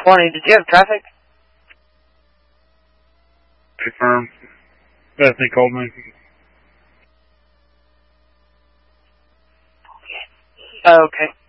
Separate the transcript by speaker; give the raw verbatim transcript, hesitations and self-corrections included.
Speaker 1: Morning. Did you have traffic?
Speaker 2: Confirmed. Bethany called me.
Speaker 1: Okay.